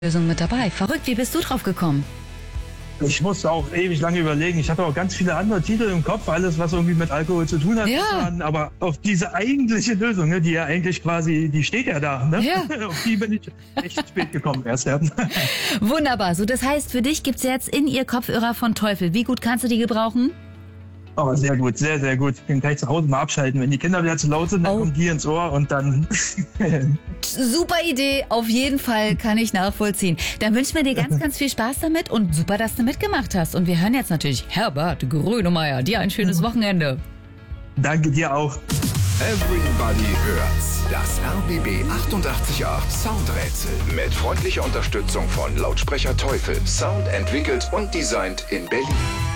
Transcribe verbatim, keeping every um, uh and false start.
Lösung mit dabei. Verrückt, wie bist du drauf gekommen? Ich musste auch ewig lange überlegen. Ich hatte auch ganz viele andere Titel im Kopf, alles, was irgendwie mit Alkohol zu tun hat. Ja. Aber auf diese eigentliche Lösung, ne, die ja eigentlich quasi, die steht ja da. Ne? Ja. Auf die bin ich echt spät gekommen erst. Ja. Wunderbar. So, das heißt, für dich gibt es jetzt in ihr Kopfhörer von Teufel. Wie gut kannst du die gebrauchen? Aber sehr gut, sehr, sehr gut. Ich kann gleich zu Hause mal abschalten. Wenn die Kinder wieder zu laut sind, dann Oh. kommen die ins Ohr und dann... Super Idee, auf jeden Fall kann ich nachvollziehen. Dann wünschen wir dir ganz, ganz viel Spaß damit und super, dass du mitgemacht hast. Und wir hören jetzt natürlich Herbert Grönemeyer. Dir ein schönes Wochenende. Danke dir auch. Everybody hört's. Das R B B achtundachtzig Komma acht Soundrätsel mit freundlicher Unterstützung von Lautsprecher Teufel. Sound entwickelt und designt in Berlin.